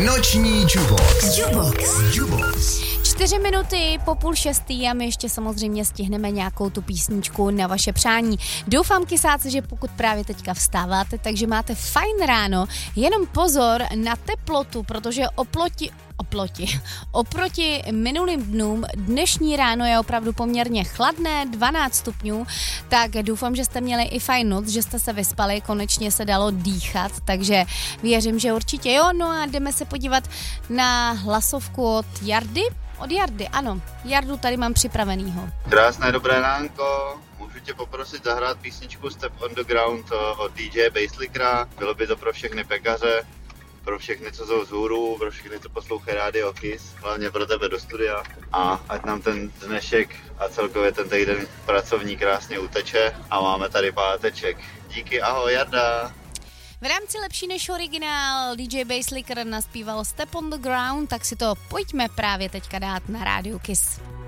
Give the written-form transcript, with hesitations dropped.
Noční Jubox. 4 minuty po 5:30 a my ještě samozřejmě stihneme nějakou tu písničku na vaše přání. Doufám, kysáci, že pokud právě teďka vstáváte, takže máte fajn ráno, jenom pozor na teplotu, protože oproti minulým dnům dnešní ráno je opravdu poměrně chladné, 12 stupňů, tak doufám, že jste měli i fajn noc, že jste se vyspali, konečně se dalo dýchat, takže věřím, že určitě jo. No a jdeme se podívat na hlasovku od Jardy. Od Jardy, ano. Jardu tady mám připravenýho. Krásné dobré ránko. Můžu tě poprosit zahrát písničku Step on the Ground od DJ Basslickera. Bylo by to pro všechny pekaře, pro všechny, co jsou z hůru, pro všechny, co poslouchají Radio Kiss, hlavně pro tebe do studia. A ať nám ten dnešek a celkově ten týden pracovní krásně uteče a máme tady páteček. Díky, ahoj Jarda. V rámci Lepší než originál DJ Basslicker naspíval Step on the Ground, tak si to pojďme právě teďka dát na Radio Kiss.